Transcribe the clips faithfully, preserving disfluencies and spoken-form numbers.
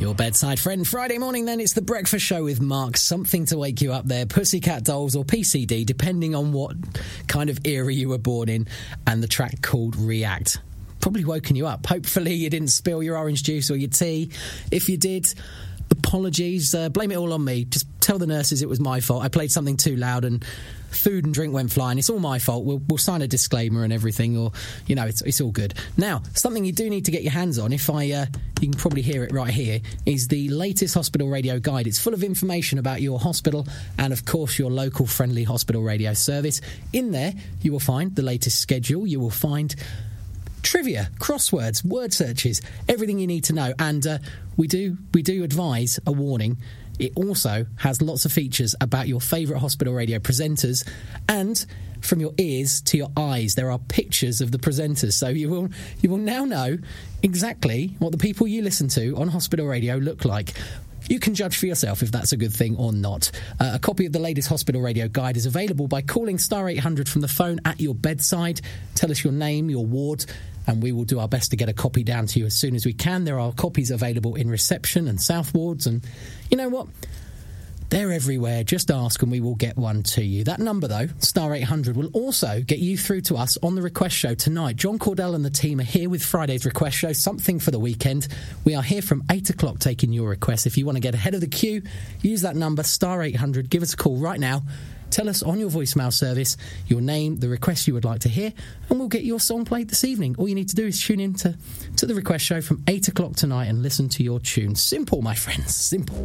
Your bedside friend. Friday morning, then, it's The Breakfast Show with Mark. Something to wake you up there. Pussycat Dolls or P C D, depending on what kind of era you were born in, and the track called React. Probably woken you up. Hopefully you didn't spill your orange juice or your tea. If you did, apologies. Uh, blame it all on me. Just tell the nurses it was my fault. I played something too loud and food and drink went flying. It's all my fault. We'll, we'll sign a disclaimer and everything, or, you know, it's, it's all good. Now, something you do need to get your hands on, if I, uh, you can probably hear it right here, is the latest hospital radio guide. It's full of information about your hospital and, of course, your local friendly hospital radio service. In there, you will find the latest schedule. You will find trivia, crosswords, word searches, everything you need to know. And uh, we do we do advise a warning. It also has lots of features about your favourite hospital radio presenters, and from your ears to your eyes, there are pictures of the presenters. So you will you will now know exactly what the people you listen to on hospital radio look like. You can judge for yourself if that's a good thing or not. Uh, a copy of the latest hospital radio guide is available by calling star eight hundred from the phone at your bedside. Tell us your name, your ward, and we will do our best to get a copy down to you as soon as we can. There are copies available in reception and south wards, and you know what? They're everywhere. Just ask and we will get one to you. That number, though, star eight hundred, will also get you through to us on the request show tonight. John Cordell and the team are here with Friday's request show, something for the weekend. We are here from eight o'clock taking your requests. If you want to get ahead of the queue, use that number, star eight hundred. Give us a call right now. Tell us on your voicemail service your name, the request you would like to hear, and we'll get your song played this evening. All you need to do is tune in to, to the request show from eight o'clock tonight and listen to your tune. Simple, my friends, simple.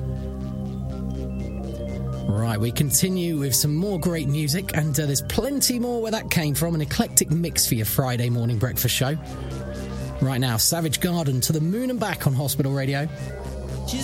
Right, we continue with some more great music, and uh, there's plenty more where that came from. An eclectic mix for your Friday morning breakfast show. Right now, Savage Garden, To the Moon and Back on Hospital Radio.